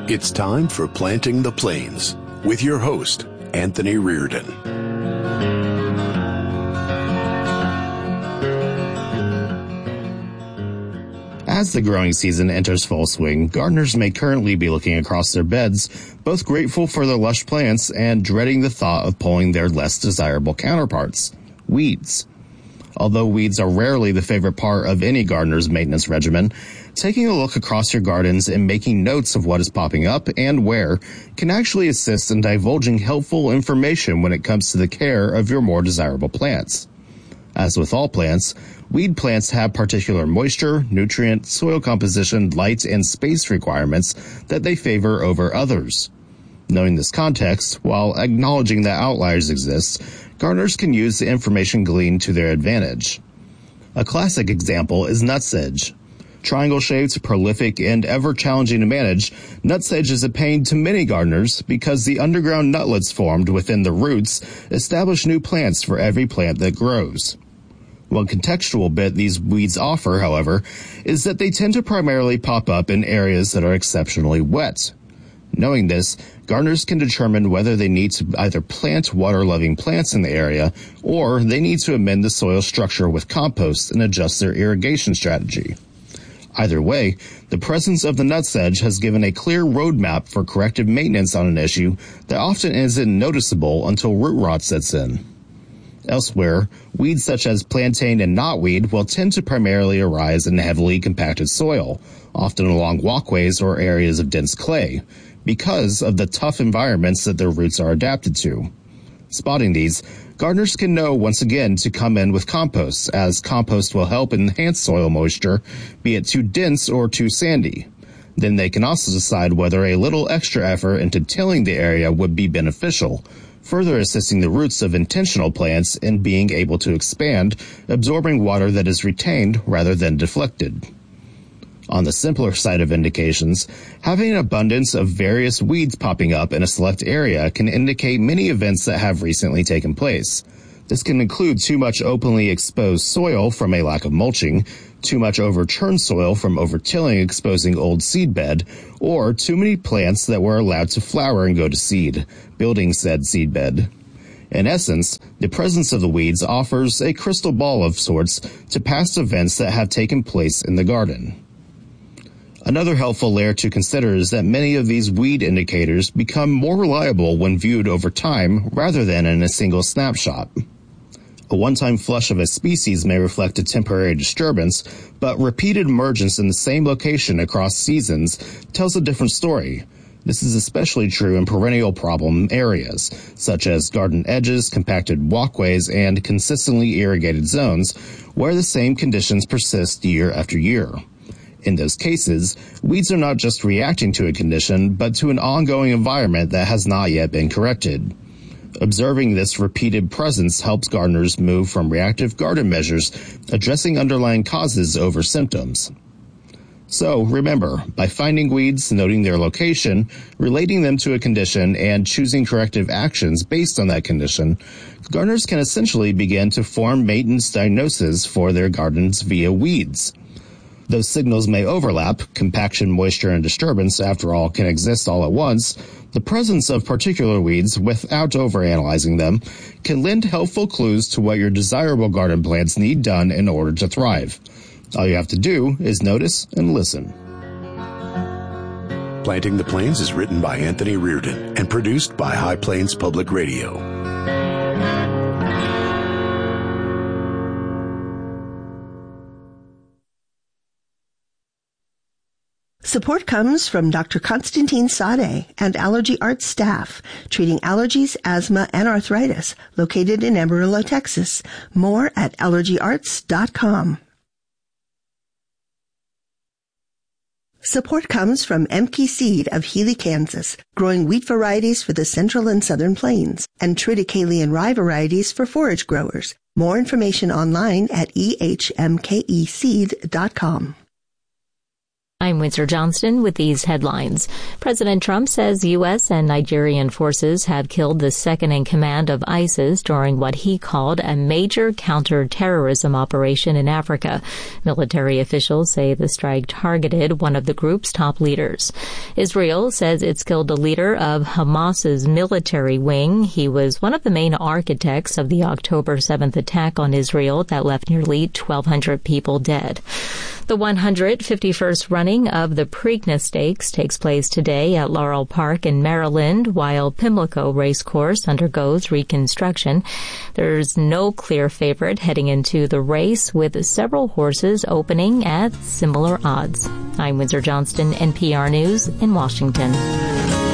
It's time for Planting the Plains with your host, Anthony Reardon. As the growing season enters full swing, gardeners may currently be looking across their beds, both grateful for their lush plants and dreading the thought of pulling their less desirable counterparts, weeds. Although weeds are rarely the favorite part of any gardener's maintenance regimen, taking a look across your gardens and making notes of what is popping up and where can actually assist in divulging helpful information when it comes to the care of your more desirable plants. As with all plants, weed plants have particular moisture, nutrient, soil composition, light, and space requirements that they favor over others. Knowing this context, while acknowledging that outliers exist, gardeners can use the information gleaned to their advantage. A classic example is nutsedge. Triangle-shaped, prolific, and ever-challenging to manage, nutsedge is a pain to many gardeners because the underground nutlets formed within the roots establish new plants for every plant that grows. One contextual bit these weeds offer, however, is that they tend to primarily pop up in areas that are exceptionally wet. Knowing this, gardeners can determine whether they need to either plant water-loving plants in the area or they need to amend the soil structure with compost and adjust their irrigation strategy. Either way, the presence of the nutsedge has given a clear roadmap for corrective maintenance on an issue that often isn't noticeable until root rot sets in. Elsewhere, weeds such as plantain and knotweed will tend to primarily arise in heavily compacted soil, often along walkways or areas of dense clay, because of the tough environments that their roots are adapted to. Spotting these, gardeners can know once again to come in with compost, as compost will help enhance soil moisture, be it too dense or too sandy. Then they can also decide whether a little extra effort into tilling the area would be beneficial, further assisting the roots of intentional plants in being able to expand, absorbing water that is retained rather than deflected. On the simpler side of indications, having an abundance of various weeds popping up in a select area can indicate many events that have recently taken place. This can include too much openly exposed soil from a lack of mulching, too much overturned soil from overtilling exposing old seedbed, or too many plants that were allowed to flower and go to seed, building said seedbed. In essence, the presence of the weeds offers a crystal ball of sorts to past events that have taken place in the garden. Another helpful layer to consider is that many of these weed indicators become more reliable when viewed over time rather than in a single snapshot. A one-time flush of a species may reflect a temporary disturbance, but repeated emergence in the same location across seasons tells a different story. This is especially true in perennial problem areas, such as garden edges, compacted walkways, and consistently irrigated zones, where the same conditions persist year after year. In those cases, weeds are not just reacting to a condition, but to an ongoing environment that has not yet been corrected. Observing this repeated presence helps gardeners move from reactive garden measures, addressing underlying causes over symptoms. So, remember, by finding weeds, noting their location, relating them to a condition, and choosing corrective actions based on that condition, gardeners can essentially begin to form maintenance diagnoses for their gardens via weeds. Those signals may overlap. Compaction, moisture, and disturbance, after all, can exist all at once. The presence of particular weeds, without overanalyzing them, can lend helpful clues to what your desirable garden plants need done in order to thrive. All you have to do is notice and listen. Planting the Plains is written by Anthony Reardon and produced by High Plains Public Radio. Support comes from Dr. Constantine Sade and Allergy Arts staff, treating allergies, asthma, and arthritis, located in Amarillo, Texas. More at allergyarts.com. Support comes from Emke Seed of Healy, Kansas, growing wheat varieties for the central and southern plains, and triticale rye varieties for forage growers. More information online at ehmkeseed.com. I'm Windsor Johnston with these headlines. President Trump says U.S. and Nigerian forces have killed the second-in-command of ISIS during what he called a major counter-terrorism operation in Africa. Military officials say the strike targeted one of the group's top leaders. Israel says it's killed the leader of Hamas's military wing. He was one of the main architects of the October 7th attack on Israel that left nearly 1,200 people dead. The 151st running of the Preakness Stakes takes place today at Laurel Park in Maryland, while Pimlico Racecourse undergoes reconstruction. There's no clear favorite heading into the race, with several horses opening at similar odds. I'm Windsor Johnston, NPR News in Washington.